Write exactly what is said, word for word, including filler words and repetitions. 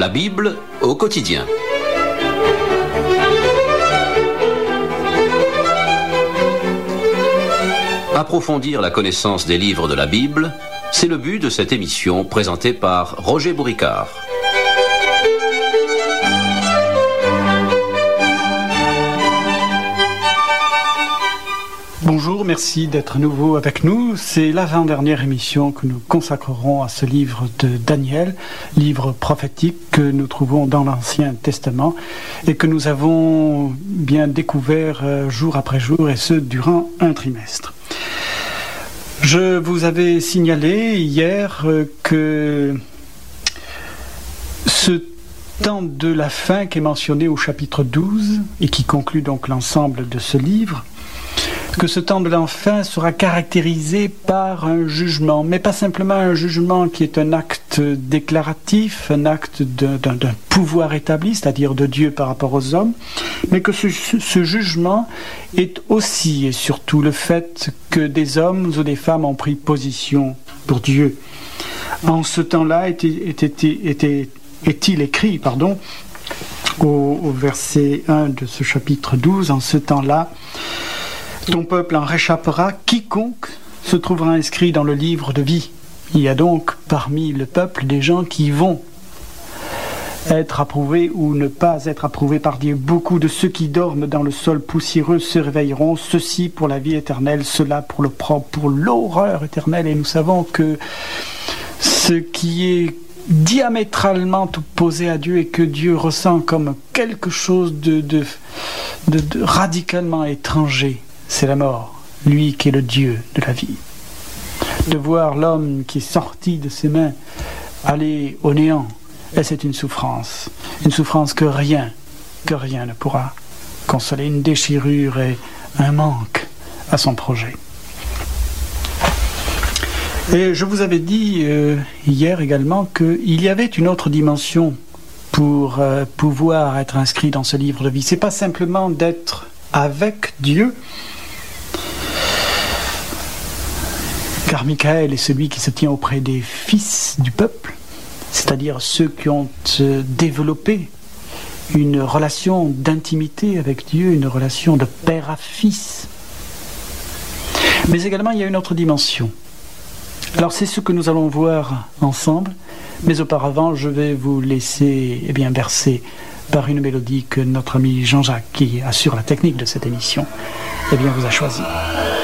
La Bible au quotidien. Approfondir la connaissance des livres de la Bible, c'est le but de cette émission présentée par Roger Bouricard. Bonjour, merci d'être à nouveau avec nous. C'est l'avant-dernière émission que nous consacrerons à ce livre de Daniel, livre prophétique que nous trouvons dans l'Ancien Testament et que nous avons bien découvert jour après jour, et ce durant un trimestre. Je vous avais signalé hier que ce temps de la fin qui est mentionné au chapitre douze et qui conclut donc l'ensemble de ce livre, que ce temps de la fin sera caractérisé par un jugement, mais pas simplement un jugement qui est un acte déclaratif, un acte d'un, d'un, d'un pouvoir établi, c'est-à-dire de Dieu par rapport aux hommes, mais que ce, ce jugement est aussi et surtout le fait que des hommes ou des femmes ont pris position pour Dieu. En ce temps-là, était, était, était, est-il écrit, pardon, au, au verset un de ce chapitre douze, en ce temps-là, ton peuple en réchappera, quiconque se trouvera inscrit dans le livre de vie. Il y a donc parmi le peuple des gens qui vont être approuvés ou ne pas être approuvés par Dieu. Beaucoup de ceux qui dorment dans le sol poussiéreux se réveilleront, ceci pour la vie éternelle, cela pour le propre, pour l'horreur éternelle. Et nous savons que ce qui est diamétralement opposé à Dieu et que Dieu ressent comme quelque chose de, de, de, de radicalement étranger, c'est la mort, lui qui est le Dieu de la vie. De voir l'homme qui est sorti de ses mains aller au néant, et c'est une souffrance, une souffrance que rien, que rien ne pourra consoler, une déchirure et un manque à son projet. Et je vous avais dit euh, hier également qu'il y avait une autre dimension pour euh, pouvoir être inscrit dans ce livre de vie. C'est pas simplement d'être avec Dieu, car Michael est celui qui se tient auprès des fils du peuple, c'est-à-dire ceux qui ont euh, développé une relation d'intimité avec Dieu, une relation de père à fils. Mais également, il y a une autre dimension. Alors, c'est ce que nous allons voir ensemble, mais auparavant, je vais vous laisser eh bien, bercer par une mélodie que notre ami Jean-Jacques, qui assure la technique de cette émission, eh bien, vous a choisie.